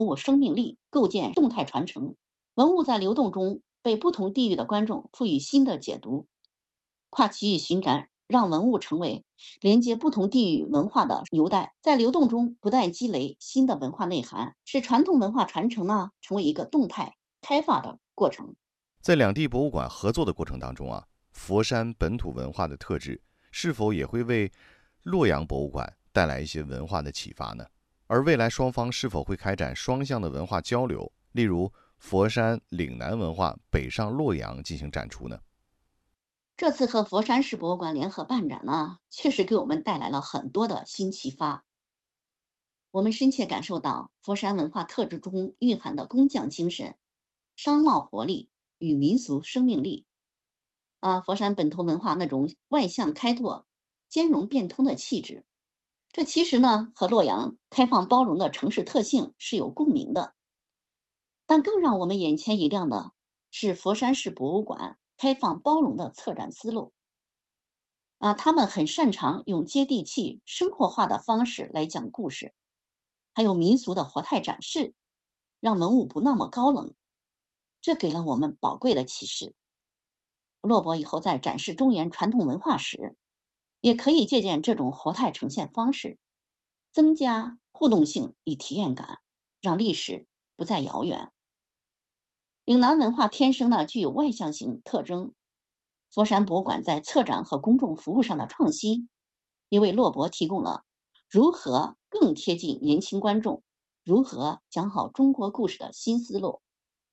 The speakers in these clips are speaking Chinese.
物生命力，构建动态传承。文物在流动中被不同地域的观众赋予新的解读，跨区域巡展让文物成为连接不同地域文化的纽带，在流动中不断积累新的文化内涵，使传统文化传承成为一个动态开发的过程。 在两地博物馆合作的过程当中佛山本土文化的特质是否也会为洛阳博物馆带来一些文化的启发呢？而未来双方是否会开展双向的文化交流，例如佛山岭南文化北上洛阳进行展出呢？ 这次和佛山市博物馆联合办展确实给我们带来了很多的新启发。我们深切感受到佛山文化特质中蕴含的工匠精神、商贸活力与民俗生命力。佛山本土文化那种外向开拓、兼容变通的气质，这其实和洛阳开放包容的城市特性是有共鸣的。但更让我们眼前一亮的是佛山市博物馆开放包容的策展思路。他们很擅长用接地气、生活化的方式来讲故事，还有民俗的活态展示，让文物不那么高冷。这给了我们宝贵的启示。洛博以后在展示中原传统文化时，也可以借鉴这种活态呈现方式，增加互动性与体验感，让历史不再遥远。岭南文化天生具有外向型特征，佛山博物馆在策展和公众服务上的创新，也为洛博提供了如何更贴近年轻观众、如何讲好中国故事的新思路。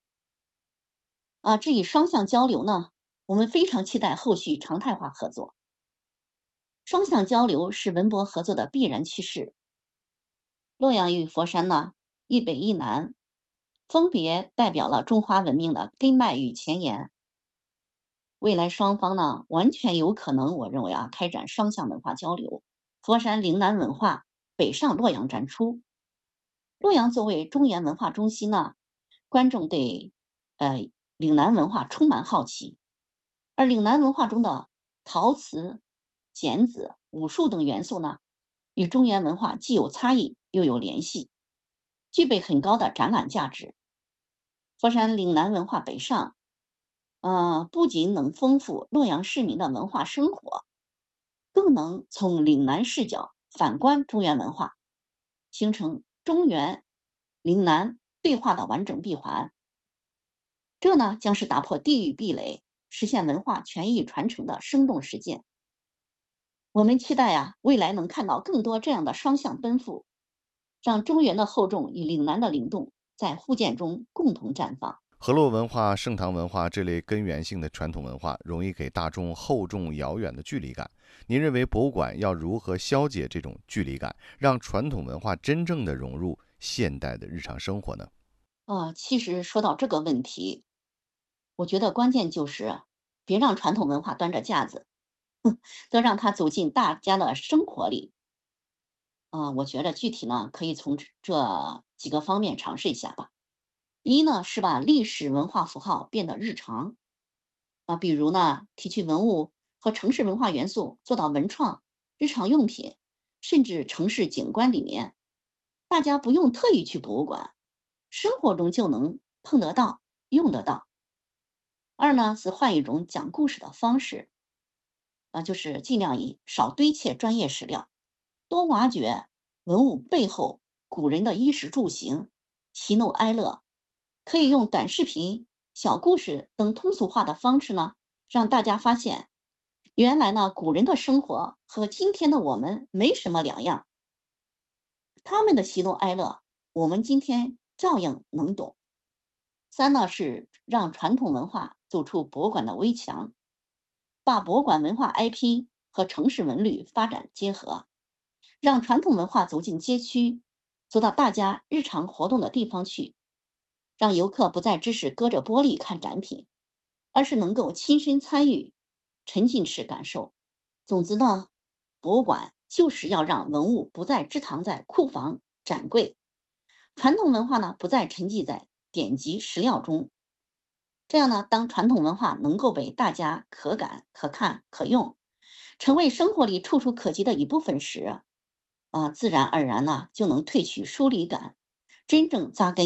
至于双向交流我们非常期待后续常态化合作。双向交流是文博合作的必然趋势。洛阳与佛山一北一南，分别代表了中华文明的根脉与前沿。未来双方完全有可能，我认为开展双向文化交流。佛山岭南文化北上洛阳展出。洛阳作为中原文化中心观众对岭南文化充满好奇，而岭南文化中的陶瓷、剪子、武术等元素与中原文化既有差异又有联系，具备很高的展览价值。佛山岭南文化北上不仅能丰富洛阳市民的文化生活，更能从岭南视角反观中原文化，形成中原岭南对话的完整闭环。这将是打破地域壁垒，实现文化权益传承的生动实践。我们期待未来能看到更多这样的双向奔赴，让中原的厚重与岭南的灵动在互鉴中共同绽放。 河洛文化、盛唐文化这类根源性的传统文化，容易给大众厚重遥远的距离感。您认为博物馆要如何消解这种距离感，让传统文化真正的融入现代的日常生活呢？ 其实说到这个问题，我觉得关键就是别让传统文化端着架子，都让它走进大家的生活里。我觉得具体可以从这几个方面尝试一下吧。一是把历史文化符号变得日常比如提取文物和城市文化元素做到文创、日常用品，甚至城市景观里面，大家不用特意去博物馆，生活中就能碰得到、用得到。二是换一种讲故事的方式就是尽量以少堆砌专业史料，多挖掘文物背后古人的衣食住行、喜怒哀乐，可以用短视频、小故事等通俗化的方式让大家发现，原来古人的生活和今天的我们没什么两样，他们的喜怒哀乐，我们今天照样能懂。三是让传统文化走出博物馆的围墙，把博物馆文化 IP 和城市文旅发展结合，让传统文化走进街区，走到大家日常活动的地方去，让游客不再只是隔着玻璃看展品，而是能够亲身参与，沉浸式感受。总之博物馆就是要让文物不再只藏在库房、展柜，传统文化不再沉寂在典籍史料中。这样当传统文化能够被大家可感、可看、可用，成为生活里触手可及的一部分时，自然而然就能褪去疏离感，真正扎根